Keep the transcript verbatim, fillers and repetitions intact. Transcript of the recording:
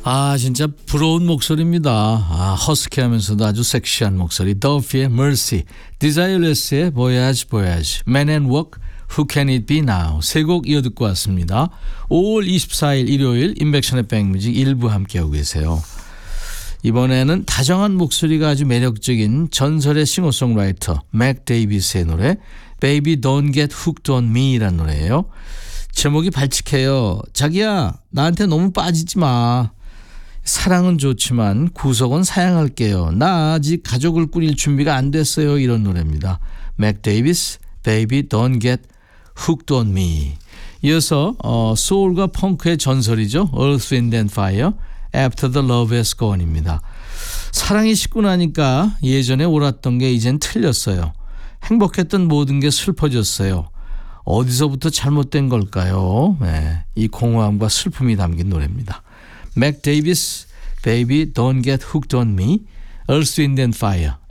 아 진짜 부러운 목소리입니다. 아, 허스키하면서도 아주 섹시한 목소리. 더피의 Mercy, Desireless의 Voyage Voyage, Man and Work, Who Can It Be Now 세 곡 이어 듣고 왔습니다. 오월 이십사일 일요일 인백션의 백뮤직 일부 함께하고 계세요. 이번에는 다정한 목소리가 아주 매력적인 전설의 싱어송라이터 맥 데이비스의 노래 Baby Don't Get Hooked on Me라는 노래예요. 제목이 발칙해요. 자기야 나한테 너무 빠지지 마. 사랑은 좋지만 구속은 사양할게요. 나 아직 가족을 꾸릴 준비가 안 됐어요. 이런 노래입니다. 맥 데이비스 Baby Don't Get Hooked on Me. 이어서 어, 소울과 펑크의 전설이죠. Earth, Wind and Fire After the Love Has Gone입니다. 사랑이 식고 나니까 예전에 옳았던 게 이젠 틀렸어요. 행복했던 모든 게 슬퍼졌어요. 어디서부터 잘못된 걸까요? 네, 이 공허함과 슬픔이 담긴 노래입니다. 맥 데이비스, Baby Don't Get Hooked on Me, Earth, Wind and Fire,